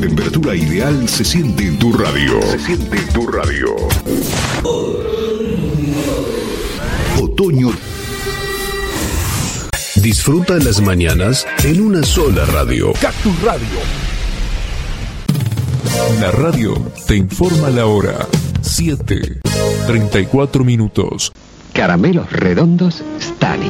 temperatura ideal se siente en tu radio. Se siente en tu radio. Otoño. Disfruta las mañanas en una sola radio. Cactus Radio. La radio te informa la hora. 7:34. Caramelos redondos Stani.